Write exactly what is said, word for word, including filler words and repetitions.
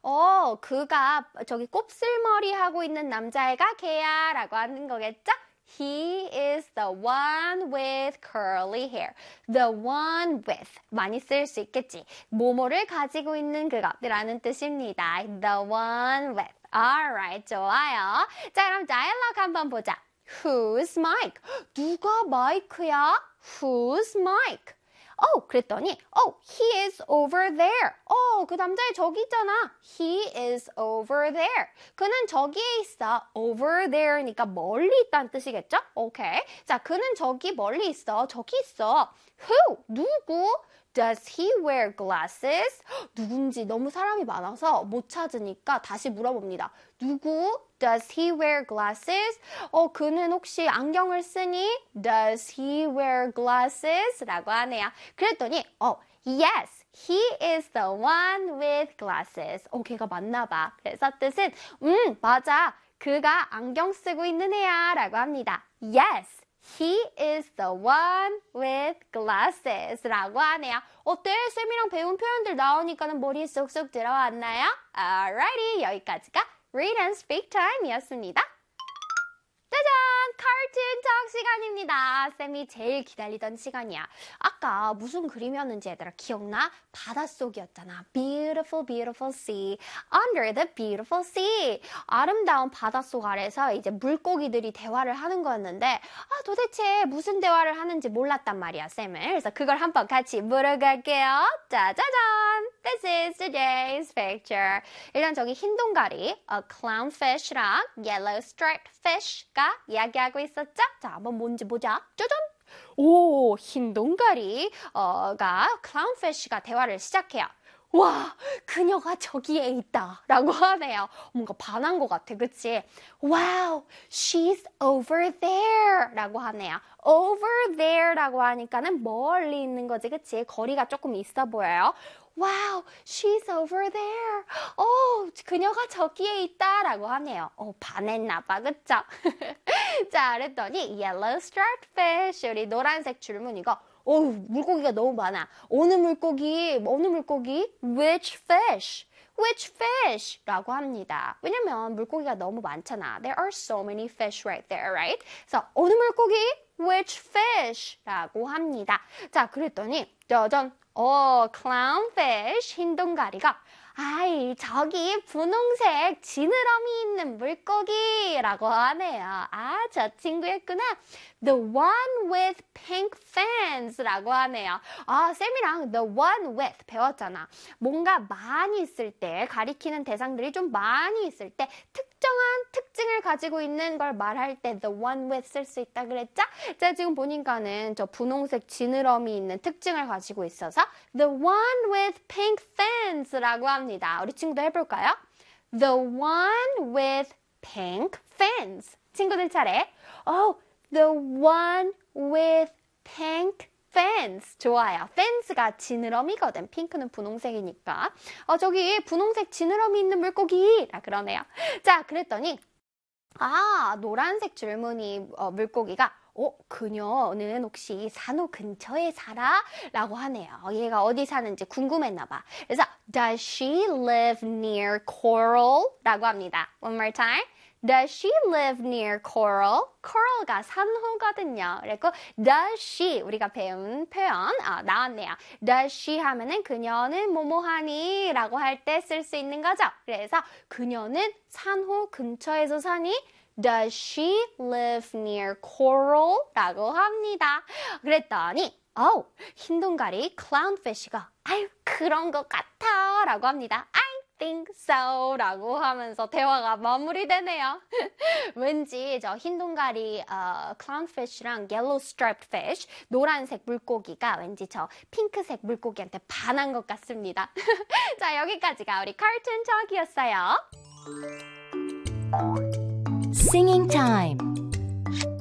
어, 그가 저기 곱슬머리 하고 있는 남자애가 걔야 라고 하는 거겠죠? He is the one with curly hair. The one with. 많이 쓸 수 있겠지. 뭐뭐를 가지고 있는 그것이라는 뜻입니다. The one with. Alright, 좋아요. 자, 그럼 dialogue 한번 보자. Who's Mike? 누가 마이크야? Who's Mike? 어, 그랬더니 oh, he is over there. 어, 그 남자애 저기 있잖아. He is over there. 그는 저기에 있어. over there니까 멀리 있다는 뜻이겠죠? 오케이. 자, 그는 저기 멀리 있어. 저기 있어. Who? 누구? Does he wear glasses? 누군지 너무 사람이 많아서 못 찾으니까 다시 물어봅니다. 누구? Does he wear glasses? 어, 그는 혹시 안경을 쓰니? Does he wear glasses? 라고 하네요. 그랬더니, 어, yes, he is the one with glasses. 어, 걔가 맞나 봐. 그래서 뜻은, 음, 맞아. 그가 안경 쓰고 있는 애야. 라고 합니다. Yes. He is the one with glasses 라고 하네요. 어때? 쌤이랑 배운 표현들 나오니까는 머리에 쏙쏙 들어왔나요? Alrighty, 여기까지가 Read and Speak Time이었습니다. 짜잔! 카툰 톡 시간입니다. 쌤이 제일 기다리던 시간이야. 아까 무슨 그림이었는지 얘들아 기억나? 바닷속이었잖아. Beautiful, beautiful sea. Under the beautiful sea. 아름다운 바닷속 아래서 이제 물고기들이 대화를 하는 거였는데 아 도대체 무슨 대화를 하는지 몰랐단 말이야, 쌤을. 그래서 그걸 한번 같이 물어갈게요. 짜자잔! This is today's picture. 일단 저기 흰 동가리, a clownfish랑 yellow striped fish가 이야기하고 있었죠? 자, 한번 뭔지 보자. 짜잔! 오, 흰 동가리가 clownfish가 대화를 시작해요. 와, 그녀가 저기에 있다 라고 하네요. 뭔가 반한 것 같아, 그치? Wow, she's over there 라고 하네요. over there 라고 하니까는 멀리 있는 거지, 그치? 거리가 조금 있어 보여요. Wow, she's over there. 어, 그녀가 저기에 있다 라고 하네요. 어, 반했나 봐, 그쵸? 자, 그랬더니 yellow striped fish, 우리 노란색 줄무늬가 어우, 물고기가 너무 많아. 어느 물고기, 어느 물고기? Which fish? Which fish? 라고 합니다. 왜냐면 물고기가 너무 많잖아. There are so many fish right there, right? 그래서 어느 물고기? Which fish? 라고 합니다. 자, 그랬더니 짜잔, 어, clownfish, 흰 동가리가 아이, 저기 분홍색 지느러미 있는 물고기라고 하네요. 아, 저 친구였구나. The one with pink fins 라고 하네요. 아, 쌤이랑 the one with 배웠잖아. 뭔가 많이 있을 때, 가리키는 대상들이 좀 많이 있을 때 특정한 특징을 가지고 있는 걸 말할 때 the one with 쓸 수 있다 그랬죠? 자, 지금 보니까는 저 분홍색 지느러미 있는 특징을 가지고 있어서 the one with pink fins라고 합니다. 우리 친구도 해볼까요? The one with pink fins. 친구들 차례. Oh, the one with pink fins. 좋아요. fans가 지느러미거든. 핑크는 분홍색이니까. 어, 저기 분홍색 지느러미 있는 물고기. 라 그러네요. 자, 그랬더니 아, 노란색 줄무늬 어, 물고기가 어, 그녀는 혹시 산호 근처에 살아? 라고 하네요. 얘가 어디 사는지 궁금했나 봐. 그래서 Does she live near coral? 라고 합니다. One more time. Does she live near coral? coral가 산호거든요. 그리고 does she 우리가 배운 표현 어, 나왔네요. Does she 하면은 그녀는 뭐뭐하니? 라고 할 때 쓸 수 있는 거죠. 그래서 그녀는 산호 근처에서 사니? Does she live near coral? 라고 합니다. 그랬더니 어, 흰 동가리 clownfish가 아유 그런 것 같아 라고 합니다. I think so 라고 하면서 대화가 마무리되네요. 왠지 저 흰 동가리 어, clownfish랑 yellow striped fish 노란색 물고기가 왠지 저 핑크색 물고기한테 반한 것 같습니다. 자, 여기까지가 우리 카툰 톡이었어요. Singing time.